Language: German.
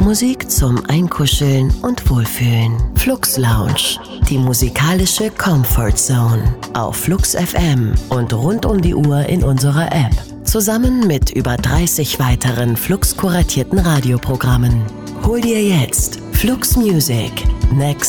Popmusik zum Einkuscheln und Wohlfühlen. Flux Lounge, die musikalische Comfort Zone. Auf Flux FM und rund um die Uhr in unserer App. Zusammen mit über 30 weiteren Flux kuratierten Radioprogrammen. Hol dir jetzt Flux Music, Next